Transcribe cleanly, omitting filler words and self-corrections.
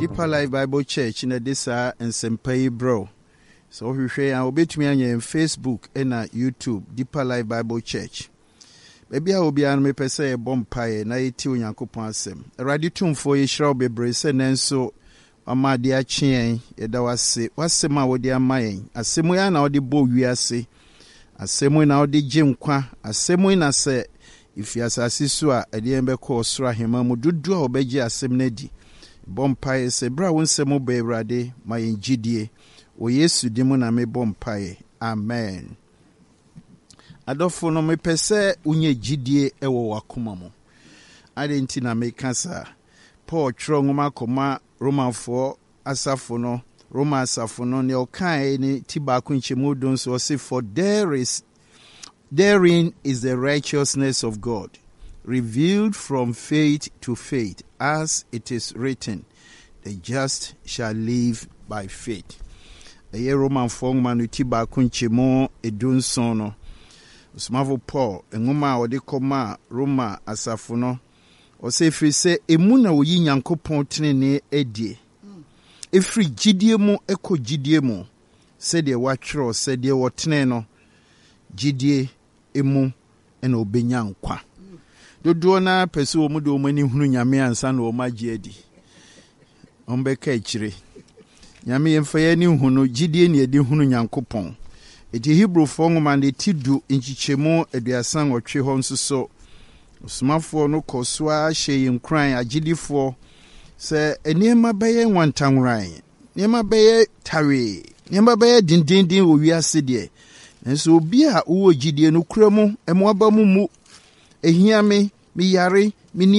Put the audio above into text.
Deeper Life Bible Church in Adisa and Sempai Bro. So we share our between on Facebook and YouTube, Deeper Life Bible Church. Maybe I will be an me per se a bomb pie, na iti Yankupon sem. A raditum for a shrub brace and so ama dear chien, yet I was say, what's the matter with their mind? A similar now the bow we are say, a similar now the Jim Qua, a similar say, if you as a sisua, a dear call sra him, do draw obeji a semnedi. Bompaye se bra won semo be brade ma yengidie o Yesu dimu na me bompaye amen. Adofo no me pese unye gidie ewo wakoma mo adenti na me kasa Paul tro ngoma koma Romanfo asafo no Roma asafo no ne okan ni tibako nchemu don so say for therein is the righteousness of God revealed from faith to faith, as it is written, the just shall live by faith. A year Roman form manutiba kunchimo edun sono. Usmavo Paul, enguma odekoma Roma asafuno. Ose free se emuna oyi nyankopon tene edie. Efri gidiemu eko gidiemu. Sede watro sede wotene no. Gidie emu ena obenyankwa. Dodo na pese wo mu do mani hunu nyame ansa na o magye adi ombeka ekire nyame yemfa ya ni hunu gidie ne edi hunu nyankopon eti Hebrew fo ngoma ne tidu nchichemu aduasan otwe ho nsoso osmafo no koswa hye nkran agidifo se eniema beye nwantanwran niema beye tawe niema beye dindindin wo wiase de enso obi a wo gidie no kuramu emoaba mu ehiame mi yare